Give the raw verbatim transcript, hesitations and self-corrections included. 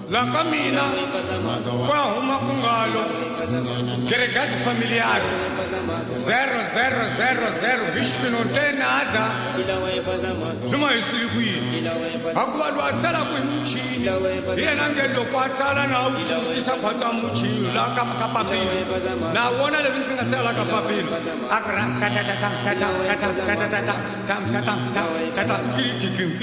la ka mina kwa huma kungalo Gregado familiar zero zero zero zero vishnu no tenada Zuma isuli kwini akuba lwatsala kwimchini yena ngelo kwatsala na uchisa kwatsa mchini la ka ka papili na wona le binsinga tsala ka papili akra ta ta ta ta ta ta ta ta ta ta ta ta ta ta